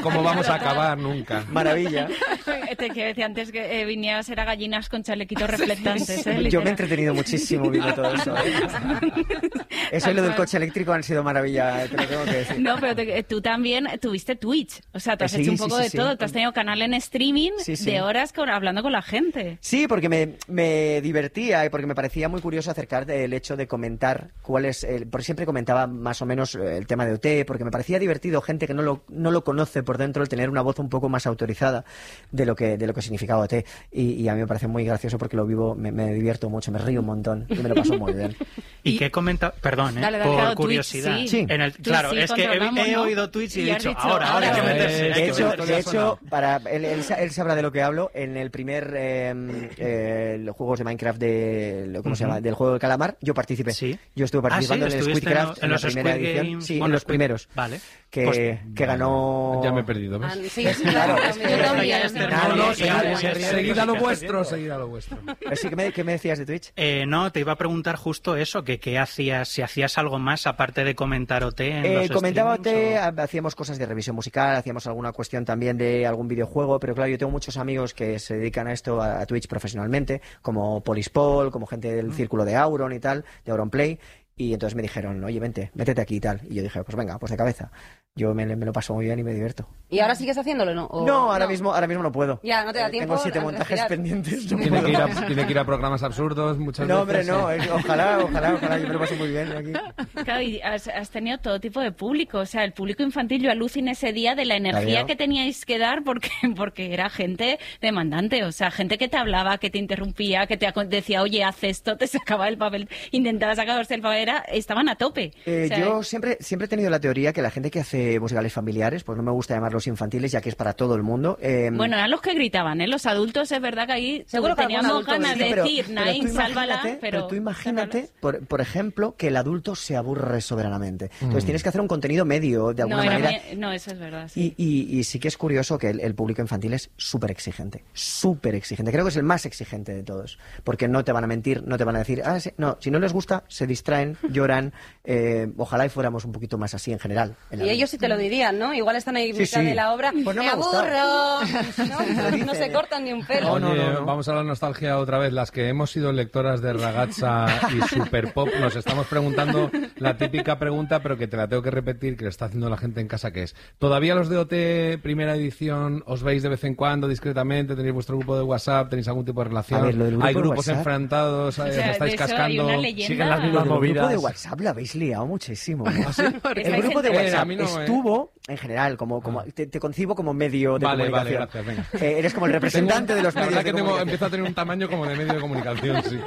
cómo vamos a acabar nunca. Maravilla. Te que decía antes que vinieras a ser a gallinas con chalequitos reflectantes. Yo me he entretenido muchísimo viendo todo eso. Eso y lo del coche eléctrico han sido maravilla, te lo tengo que decir. No, pero tú también tuviste Twitch. O sea, te has hecho un poco de todo. Te has tenido canal en streaming de horas hablando con la gente. Sí, porque me divertía y porque me parecía muy curioso acercar el hecho de comentar cuál es... porque siempre comentaba más o menos el tema de OT, porque me parecía divertido gente que no lo conoce por dentro, el tener una voz un poco más autorizada de lo que significaba OT. Y a mí me parece muy gracioso porque lo vivo, me divierto mucho, me río un montón y me lo paso muy bien. ¿Y qué comenta? Perdón, dale, por claro, curiosidad. Twitch, sí. Claro, es que he oído Twitch y he dicho, ahora hay que meterse. De hecho, él sabrá de lo que hablo. En el primer juegos de Minecraft ¿cómo se llama? Del juego del calamar, yo participé. Sí. Yo estuve participando en el Squidcraft en la primera edición. Games, Sí, en los primeros. Vale. Que ganó... Ya me he perdido, ¿ves? Sí, Claro. Seguid a lo vuestro. Así que ¿qué me decías de Twitch? No, te iba a preguntar justo eso, que qué hacías, si hacías algo más aparte de comentar OT en los comentaba OT, streamings, hacíamos cosas de revisión musical, hacíamos alguna cuestión también de algún videojuego, pero claro, yo tengo muchos amigos que se dedican a esto, a Twitch profesionalmente, como Polispol, como gente del círculo de Auron y tal, de Auronplay, y entonces me dijeron, oye, métete aquí y tal, y yo dije, pues venga, pues de cabeza. Yo me lo paso muy bien y me divierto. ¿Y ahora sigues haciéndolo, no? No, ahora mismo no puedo. Ya, no te da tiempo. Tengo 7 montajes pendientes. Tiene que ir a programas absurdos muchas veces. No, hombre, no. Ojalá, yo me lo paso muy bien aquí. Claro, y has tenido todo tipo de público. O sea, el público infantil, yo aluciné ese día de la energía que teníais que dar porque era gente demandante. O sea, gente que te hablaba, que te interrumpía, que te decía, oye, haz esto, te sacaba el papel, intentaba sacarse el papel, estaban a tope. O sea, yo siempre he tenido la teoría que la gente que hace musicales familiares, pues no me gusta llamarlos infantiles, ya que es para todo el mundo. Bueno, eran los que gritaban, ¿eh? Los adultos, es verdad que ahí seguro que teníamos ganas de decir, Naim, sálvala, pero tú imagínate, por ejemplo, que el adulto se aburre soberanamente. Entonces tienes que hacer un contenido medio, de alguna manera. No, eso es verdad, sí. Y sí que es curioso que el público infantil es súper exigente. Creo que es el más exigente de todos. Porque no te van a mentir, no te van a decir, sí, no, si no les gusta, se distraen, lloran. Ojalá y fuéramos un poquito más así en general. Y ellos sí te lo dirían, ¿no? Igual están ahí en mitad de la obra. Pues no me aburro. No se cortan ni un pelo. No. Vamos a la nostalgia otra vez. Las que hemos sido lectoras de Ragazza y Super Pop, nos estamos preguntando la típica pregunta, pero que te la tengo que repetir, que le está haciendo la gente en casa, que es, ¿todavía los de OT primera edición os veis de vez en cuando, discretamente? ¿Tenéis vuestro grupo de WhatsApp? ¿Tenéis algún tipo de relación? A ver, lo del grupo ¿Hay grupos de WhatsApp enfrentados? O sea, ¿Estáis de eso cascando? hay una leyenda. ¿Siguen las mismas El movidas? grupo de WhatsApp la habéis liado muchísimo. El El grupo de WhatsApp a mí no, estuvo, en general, te concibo como medio de comunicación. Vale, gracias, venga. Eres como el representante de los La medios verdad de que comunicación. empiezo a tener un tamaño como de medio de comunicación, sí.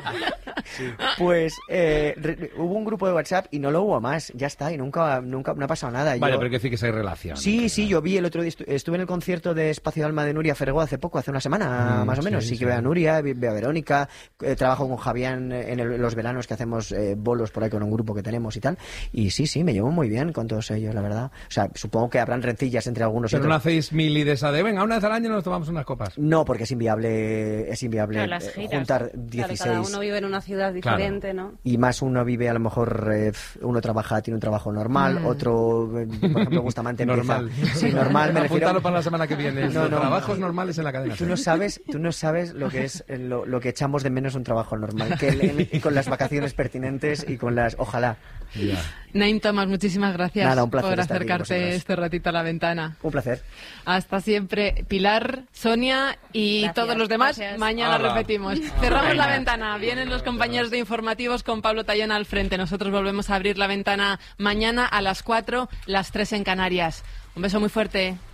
Pues hubo un grupo de WhatsApp y no lo hubo más, ya está, y nunca no ha pasado nada. Vale, pero hay que decir que sí hay relación. Sí, yo vi el otro día, estuve en el concierto de Espacio de Alma de Nuria Ferregó hace una semana más o menos, sí que veo a Nuria, veo a Verónica, trabajo con Javián en los veranos que hacemos bolos por ahí con un grupo que tenemos y tal, y sí, me llevo muy bien con todos ellos, la verdad. O sea, supongo que habrán rencillas entre algunos y Pero otros. no hacéis mili de esa de, venga, una vez al año nos tomamos unas copas. No, porque es inviable Claro, las giras. juntar 16. Claro, cada uno vive en una ciudad diferente, ¿no? Y más uno vive, a lo mejor, uno tiene un trabajo normal, otro, por ejemplo, Bustamante Normal. Sí, normal, me refiero. Apúntalo para la semana que viene. Trabajos normales en la cadena. Tú no sabes lo que es lo que echamos de menos un trabajo normal, y con las vacaciones pertinentes y con las, ojalá. Ya. Naim Thomas, muchísimas gracias. Nada, un placer por estar aquí con acercarte vosotras. este ratito a la ventana. Un placer. Hasta siempre, Pilar, Sonia y Gracias, todos los demás. gracias. Mañana Hala. repetimos. Cerramos la Venga. ventana. Vienen los compañeros de informativos con Pablo Tallón al frente. Nosotros volvemos a abrir la ventana mañana a las 4, las 3 en Canarias. Un beso muy fuerte.